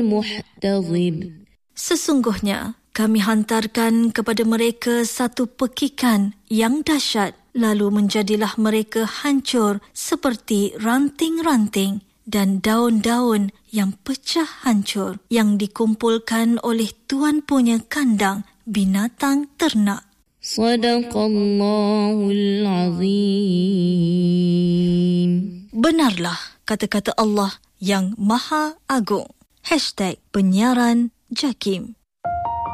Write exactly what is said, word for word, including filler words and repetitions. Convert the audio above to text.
محتضب. Sesungguhnya kami hantarkan kepada mereka satu pekikan yang dahsyat, lalu menjadilah mereka hancur seperti ranting-ranting dan daun-daun yang pecah hancur yang dikumpulkan oleh tuan punya kandang binatang ternak. Sadaqallahul Azim. Benarlah kata-kata Allah yang Maha Agung. Hashtag penyiaran JAKIM.